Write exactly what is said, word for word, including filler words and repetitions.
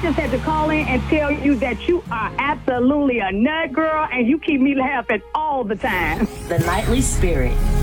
just had to call in and tell you that you are absolutely a nut girl and you keep me laughing all the time. The Nightly Spirit